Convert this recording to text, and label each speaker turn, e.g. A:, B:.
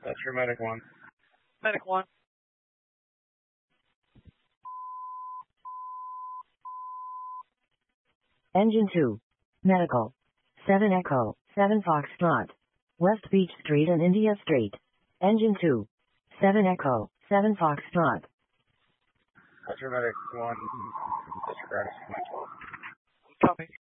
A: That's your medic 1.
B: Medic 1.
C: Engine 2. Medical. 7 Echo, 7 Foxtrot. West Beach Street and India Street. Engine 2. 7 Echo, 7 Foxtrot.
A: That's your medic 1. Describe.
B: Copy.